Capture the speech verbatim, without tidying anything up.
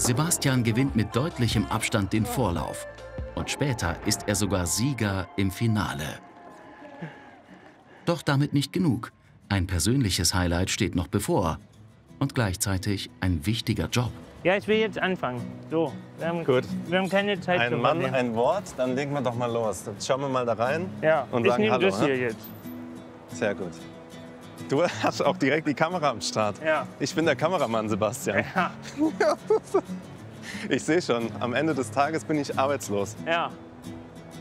Sebastian gewinnt mit deutlichem Abstand den Vorlauf. Und später ist er sogar Sieger im Finale. Doch damit nicht genug. Ein persönliches Highlight steht noch bevor. Und gleichzeitig ein wichtiger Job. Ja, ich will jetzt anfangen. So, wir haben, Gut. Wir haben keine Zeit Ein zu Mann, verlieren. ein Wort, dann legen wir doch mal los. Jetzt schauen wir mal da rein Ja, und ich sagen nehme Hallo. das ne? hier jetzt. Sehr gut. Du hast auch direkt die Kamera am Start. Ja. Ich bin der Kameramann, Sebastian. Ja, Ich sehe schon, am Ende des Tages bin ich arbeitslos. ja.